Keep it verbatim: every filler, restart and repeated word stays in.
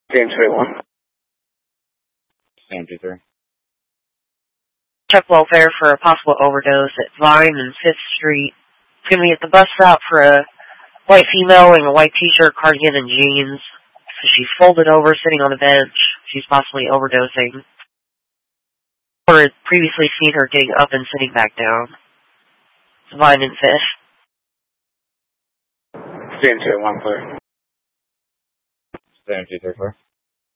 Sam two one. Sam two three. Check welfare for a possible overdose at Vine and fifth Street. It's going to be at the bus stop for a white female wearing a white t-shirt, cardigan, and jeans. She's folded over, sitting on a bench. She's possibly overdosing. Or had previously seen her getting up and sitting back down. It's Vine and fifth. Sam two one clear. Sam two three four.